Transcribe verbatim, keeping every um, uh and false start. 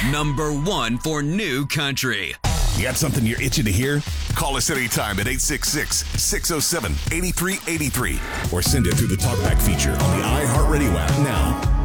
number one for new country. You got something you're itching to hear? Call us anytime at eight six six, six oh seven, eight three eight three. Or send it through the TalkBack feature on the iHeartRadio app now.